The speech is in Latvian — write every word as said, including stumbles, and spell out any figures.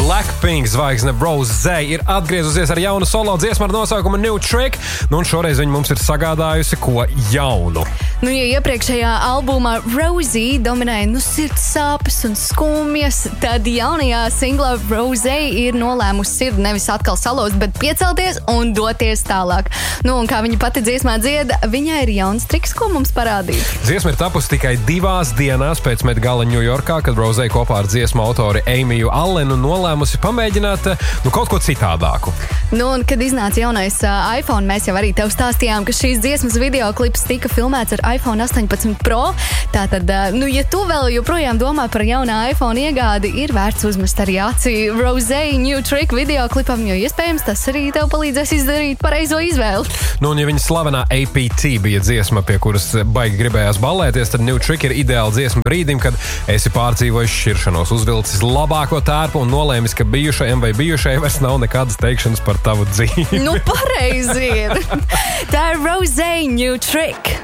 Blackpink zvaigzne Rosé ir atgriezusies ar jaunu solo dziesmu ar nosaukumu New Trick, nu un šoreiz viņa mums ir sagādājusi ko jaunu. Nu, ja iepriekšējā albumā Rosie dominēja nu sirds sāpes un skumjas, tad jaunajā singlā Rosé ir nolēmusi sirdi nevis atkal salauzt, bet piecelties un doties tālāk. Nu, un kā viņa pati dziesmā dzieda, viņai ir jauns triks, ko mums parādīt. Dziesma ir tapusi tikai divās dienās pēc Met Gala Ņujorkā, kad Rosé kopā ar dziesmu autori Amiju Allenu nolēmusi pamēģināt nu, kaut ko citādāku. Nu, un kad iznāca jaunais uh, iPhone, mēs jau arī tev stāstījām, ka šīs dziesmas videoklips tika filmēts ar iPhone astoņpadsmit Pro. Tātad, uh, nu, ja tu vēl joprojām domā par jaunā iPhone iegādi, ir vērts uzmest arī aci Rosé New Trick videoklipam, jo iespējams tas arī tev palīdzēs izdarīt pareizo izvēli. Nu, un ja viņa slavenā A P T bija dziesma, pie kuras baigi gribējās ballēties, tad New Trick ir ideāla dziesma brīdim, kad esi pārdzīvojis šķiršanos, uzvilcis labāko tērpu un nolēmis, ka bijušajam vai bijušajai vairs nav nekādas teikšanas par tavu dzīvi. Nu, pareizi ir. Tā ir Rosé New Trick.